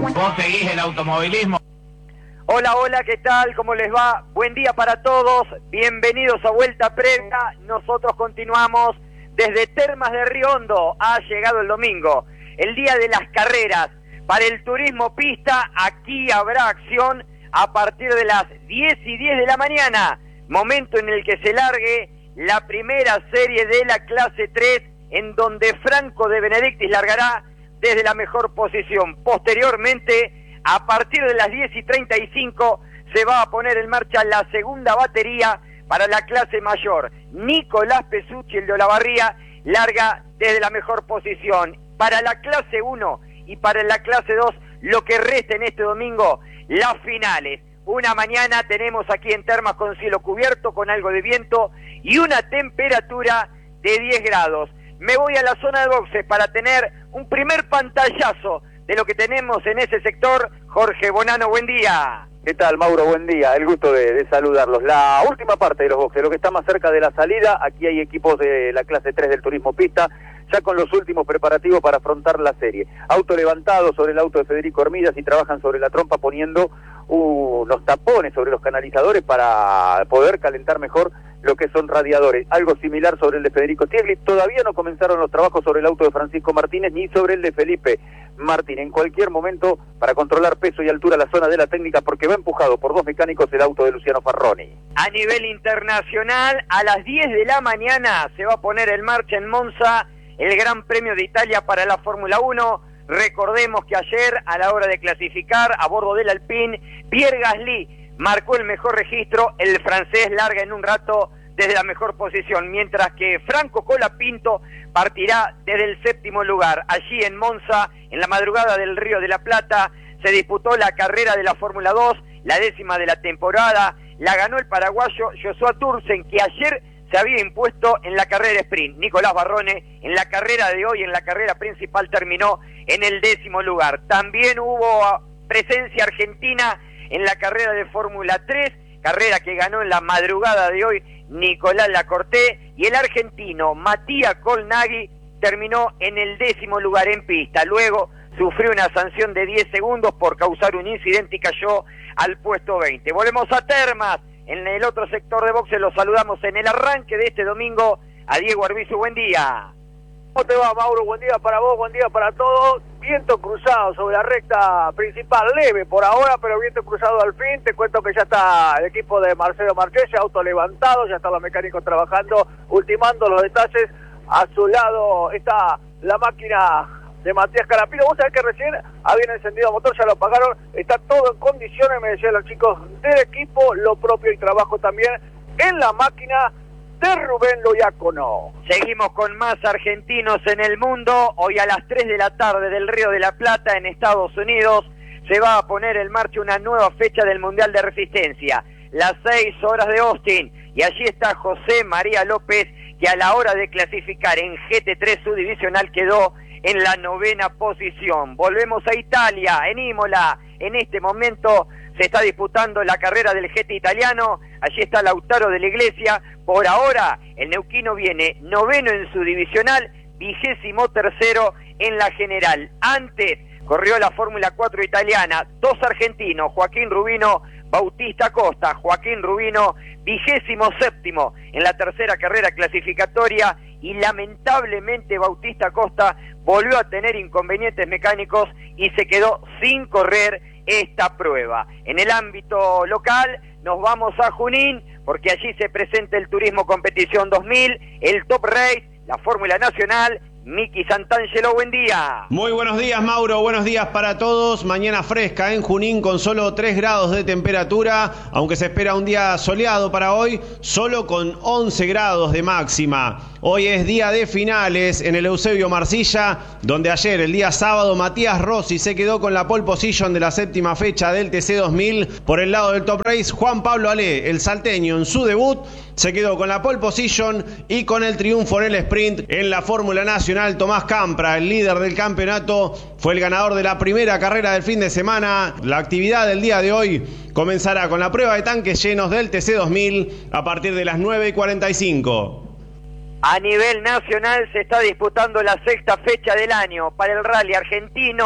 Vos seguís el automovilismo. Hola, hola, ¿qué tal? ¿Cómo les va? Buen día para todos, bienvenidos a Vuelta Previa. Nosotros continuamos desde Termas de Río Hondo. Ha llegado el domingo, el día de las carreras. Para el turismo pista, aquí habrá acción a partir de las 10:10 de la mañana, momento en el que se largue la primera serie de la clase 3, en donde Franco de Benedictis largará desde la mejor posición. Posteriormente, a partir de las 10:35 se va a poner en marcha la segunda batería para la clase mayor. Nicolás Pesucci, el de Olavarría, larga desde la mejor posición. Para la clase 1 y para la clase 2, lo que resta en este domingo, las finales. Una mañana tenemos aquí en Termas con cielo cubierto, con algo de viento y una temperatura de 10 grados. Me voy a la zona de boxes para tener un primer pantallazo de lo que tenemos en ese sector. Jorge Bonano, buen día. ¿Qué tal, Mauro? Buen día, el gusto de saludarlos. La última parte de los boxes, lo que está más cerca de la salida, aquí hay equipos de la clase 3 del turismo pista, ya con los últimos preparativos para afrontar la serie. Auto levantado sobre el auto de Federico Hormidas y trabajan sobre la trompa poniendo unos tapones sobre los canalizadores para poder calentar mejor lo que son radiadores. Algo similar sobre el de Federico Tiegli. Todavía no comenzaron los trabajos sobre el auto de Francisco Martínez ni sobre el de Felipe Martín. En cualquier momento, para controlar peso y altura la zona de la técnica, porque va empujado por dos mecánicos el auto de Luciano Farroni. A nivel internacional, a las 10 de la mañana se va a poner en marcha en Monza el Gran Premio de Italia para la Fórmula 1. Recordemos que ayer, a la hora de clasificar a bordo del Alpine, Pierre Gasly marcó el mejor registro. El francés larga en un rato desde la mejor posición, mientras que Franco Colapinto partirá desde el séptimo lugar. Allí en Monza, en la madrugada del Río de la Plata, se disputó la carrera de la Fórmula 2, la 10ª de la temporada. La ganó el paraguayo Joshua Tursen, que ayer se había impuesto en la carrera sprint. Nicolás Barrone, en la carrera de hoy, en la carrera principal, terminó en el 10º lugar. También hubo presencia argentina en la carrera de Fórmula 3, carrera que ganó en la madrugada de hoy Nicolás Lacorté, y el argentino Matías Colnaghi terminó en el 10º lugar en pista. Luego sufrió una sanción de 10 segundos por causar un incidente y cayó al puesto 20. Volvemos a Termas. En el otro sector de boxeo los saludamos en el arranque de este domingo a Diego Arbizu. Buen día. ¿Cómo te va, Mauro? Buen día para vos, buen día para todos. Viento cruzado sobre la recta principal, leve por ahora, pero viento cruzado al fin. Te cuento que ya está el equipo de Marcelo Marchese, auto levantado, ya están los mecánicos trabajando, ultimando los detalles. A su lado está la máquina de Matías Carapino. Vos sabés que recién habían encendido el motor, ya lo apagaron, está todo en condiciones, me decían los chicos del equipo, lo propio y trabajo también en la máquina de Rubén Loiacono. Seguimos con más argentinos en el mundo. Hoy a las 3 de la tarde del Río de la Plata, en Estados Unidos, se va a poner en marcha una nueva fecha del Mundial de Resistencia, las 6 horas de Austin, y allí está José María López, que a la hora de clasificar en GT3 subdivisional quedó en la 9ª posición. Volvemos a Italia, en Imola. En este momento se está disputando la carrera del GT italiano. Allí está Lautaro de la Iglesia. Por ahora, el neuquino viene 9º en su divisional, 23º en la general. Antes corrió la Fórmula 4 italiana, dos argentinos, Joaquín Rubino, Bautista Costa. Joaquín Rubino, 27º en la tercera carrera clasificatoria, y lamentablemente Bautista Costa volvió a tener inconvenientes mecánicos y se quedó sin correr esta prueba. En el ámbito local nos vamos a Junín, porque allí se presenta el Turismo Competición 2000, el Top Race, la Fórmula Nacional. Miki Santangelo, buen día. Muy buenos días, Mauro, buenos días para todos. Mañana fresca en Junín con solo 3 grados de temperatura, aunque se espera un día soleado para hoy, solo con 11 grados de máxima. Hoy es día de finales en el Eusebio Marcilla, donde ayer, el día sábado, Matías Rossi se quedó con la pole position de la 7ª fecha del TC 2000. Por el lado del Top Race, Juan Pablo Ale, el salteño, en su debut, se quedó con la pole position y con el triunfo en el sprint. En la Fórmula Nacional, Tomás Campra, el líder del campeonato, fue el ganador de la primera carrera del fin de semana. La actividad del día de hoy comenzará con la prueba de tanques llenos del TC 2000 a partir de las 9:45. A nivel nacional se está disputando la 6ª fecha del año para el rally argentino.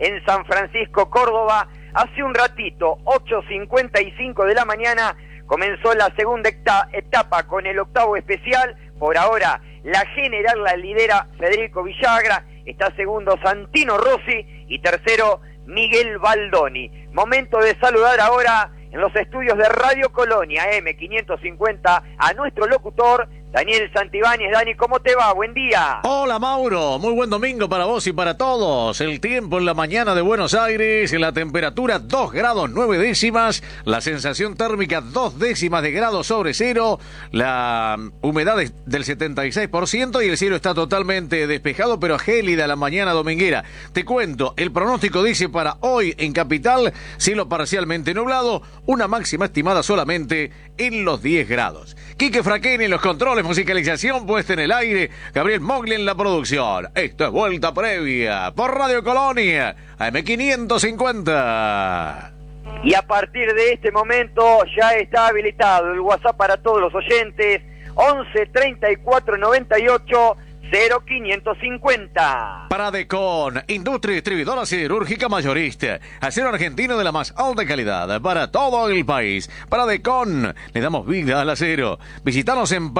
en San Francisco, Córdoba. Hace un ratito, 8:55 de la mañana, comenzó la segunda etapa con el octavo especial. Por ahora, la general la lidera Federico Villagra, está segundo Santino Rossi y tercero Miguel Baldoni. Momento de saludar ahora en los estudios de Radio Colonia M550 a nuestro locutor Daniel Santibáñez. Dani, ¿cómo te va? Buen día. Hola Mauro, muy buen domingo para vos y para todos. El tiempo en la mañana de Buenos Aires, la temperatura 2 grados 9 décimas, la sensación térmica 2 décimas de grado sobre cero, la humedad es del 76% y el cielo está totalmente despejado pero gélida la mañana dominguera. Te cuento, el pronóstico dice para hoy en Capital, cielo parcialmente nublado, una máxima estimada solamente en los 10 grados. Quique Fraqueni en los controles, musicalización puesta en el aire, Gabriel Mogli en la producción. Esto es Vuelta Previa por Radio Colonia, AM550. Y a partir de este momento ya está habilitado el WhatsApp para todos los oyentes, 11 34 98 0550. Pradecon, industria distribuidora siderúrgica mayorista, acero argentino de la más alta calidad para todo el país. Pradecon, le damos vida al acero. Visítanos en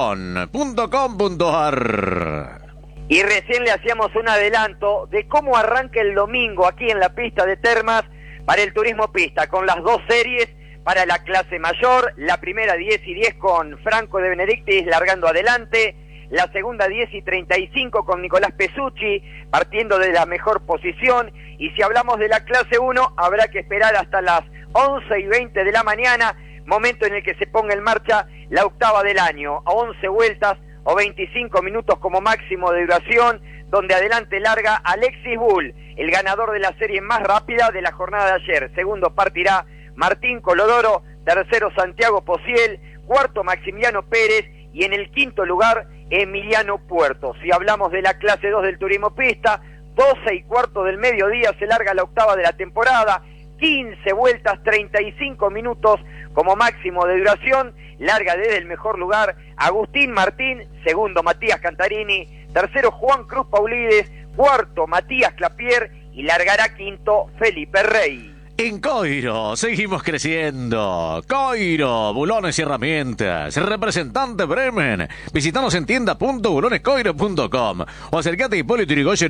pradecon.com.ar. Y recién le hacíamos un adelanto de cómo arranca el domingo aquí en la pista de Termas para el turismo pista, con las dos series para la clase mayor, la primera 10 y 10 con Franco de Benedictis largando adelante, la segunda 10 y 35 con Nicolás Pesucci partiendo de la mejor posición, y si hablamos de la clase 1 habrá que esperar hasta las 11 y 20 de la mañana, momento en el que se ponga en marcha la octava del año, a 11 vueltas o 25 minutos como máximo de duración, donde adelante larga Alexis Bull, el ganador de la serie más rápida de la jornada de ayer. Segundo partirá Martín Colodoro, tercero Santiago Pociel, cuarto Maximiliano Pérez y en el quinto lugar Emiliano Puerto. Si hablamos de la clase 2 del turismo pista, 12 y cuarto del mediodía se larga la octava de la temporada, 15 vueltas, 35 minutos como máximo de duración, larga desde el mejor lugar Agustín Martín, segundo Matías Cantarini, tercero Juan Cruz Paulides, cuarto Matías Clapier y largará quinto Felipe Rey. En Coiro seguimos creciendo. Coiro, bulones y herramientas. Representante Bremen. Visítanos en tienda.bulonescoiro.com o acércate a Hipólito Yrigoyen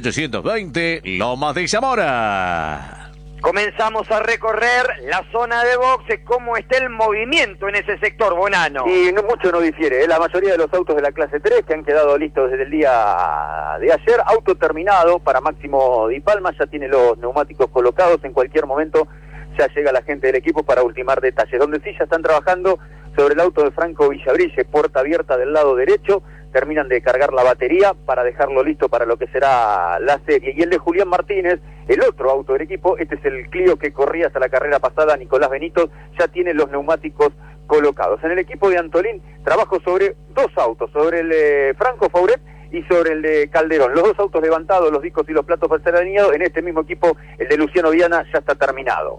9820, Lomas de Zamora. Comenzamos a recorrer la zona de boxes, cómo está el movimiento en ese sector, Bonano. Y mucho no difiere, la mayoría de los autos de la clase 3 que han quedado listos desde el día de ayer, auto terminado para Máximo Di Palma, ya tiene los neumáticos colocados, en cualquier momento ya llega la gente del equipo para ultimar detalles, donde sí ya están trabajando sobre el auto de Franco Villabrille, puerta abierta del lado derecho, terminan de cargar la batería para dejarlo listo para lo que será la serie. Y el de Julián Martínez, el otro auto del equipo, este es el Clio que corría hasta la carrera pasada, Nicolás Benito, ya tiene los neumáticos colocados. En el equipo de Antolín, trabajo sobre dos autos, sobre el de Franco Fauret y sobre el de Calderón. Los dos autos levantados, los discos y los platos para ser alineados. En este mismo equipo, el de Luciano Viana ya está terminado.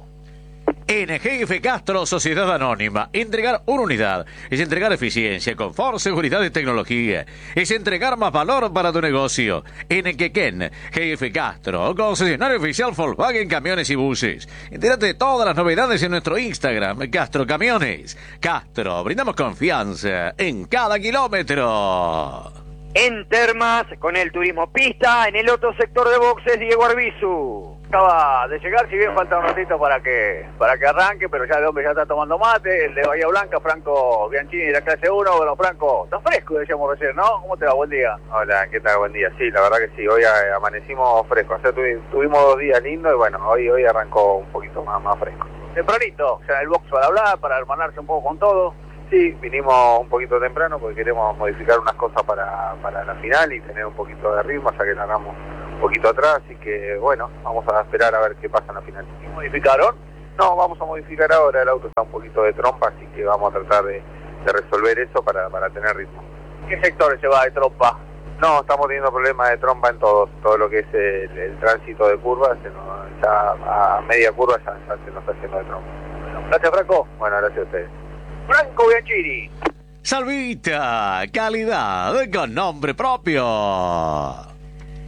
NGF Castro, Sociedad Anónima. Entregar una unidad es entregar eficiencia, confort, seguridad y tecnología. Es entregar más valor para tu negocio. En Quequén, GF Castro, concesionario oficial Volkswagen Camiones y Buses. Entérate de todas las novedades en nuestro Instagram, Castro Camiones. Castro, brindamos confianza en cada kilómetro. En Termas, con el turismo pista, en el otro sector de boxes, Diego Arbizu. Acaba de llegar, si bien falta un ratito para que arranque, pero ya el hombre ya está tomando mate, el de Bahía Blanca, Franco Bianchini de la clase 1. Bueno, Franco, está fresco, decíamos recién, ¿no? ¿Cómo te va? Buen día. Hola, ¿qué tal? Buen día. Sí, la verdad que sí, hoy amanecimos frescos, o sea, tuvimos 2 días lindos y bueno, hoy arrancó un poquito más fresco. Tempranito, ya en el box para hablar, para hermanarse un poco con todo. Sí, vinimos un poquito temprano porque queremos modificar unas cosas para la final y tener un poquito de ritmo, ya que largamos un poquito atrás, así que bueno, vamos a esperar a ver qué pasa en la final. ¿Y modificaron? No, vamos a modificar ahora, el auto está un poquito de trompa, así que vamos a tratar de resolver eso para tener ritmo. ¿Qué sector se va de trompa? No, estamos teniendo problemas de trompa en todo lo que es el tránsito de curvas, ya a media curva ya se nos está haciendo de trompa. Bueno, gracias, Franco. Bueno, gracias a ustedes. Franco Bianchini. Salvita, calidad con nombre propio.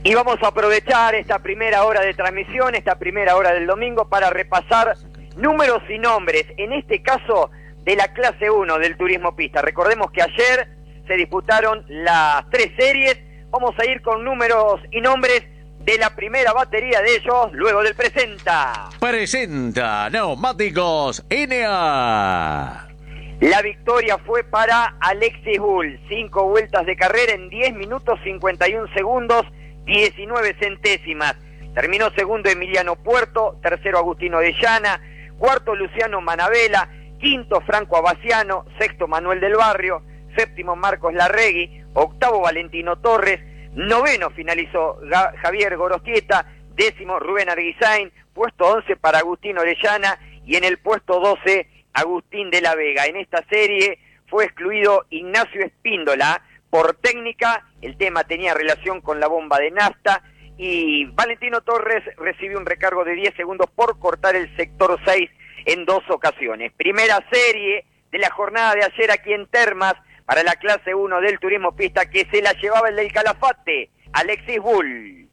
Y vamos a aprovechar esta primera hora de transmisión, esta primera hora del domingo, para repasar números y nombres, en este caso de la clase 1 del turismo pista. Recordemos que ayer se disputaron las 3 series. Vamos a ir con números y nombres de la primera batería de ellos, luego del presenta. Presenta Neumáticos NA. La victoria fue para Alexis Bull, 5 vueltas de carrera en 10 minutos 51 segundos, 19 centésimas. Terminó segundo Emiliano Puerto, tercero Agustino de Llana, cuarto Luciano Manabela, quinto Franco Abaciano, sexto Manuel del Barrio, séptimo Marcos Larregui, octavo Valentino Torres, noveno finalizó Javier Gorostieta, décimo Rubén Arguizain, puesto 11 para Agustino Orellana y en el puesto 12 Agustín de la Vega. En esta serie fue excluido Ignacio Espíndola por técnica, el tema tenía relación con la bomba de nafta, y Valentino Torres recibió un recargo de 10 segundos por cortar el sector 6 en 2 ocasiones. Primera serie de la jornada de ayer aquí en Termas para la clase 1 del turismo pista, que se la llevaba el del Calafate, Alexis Bull.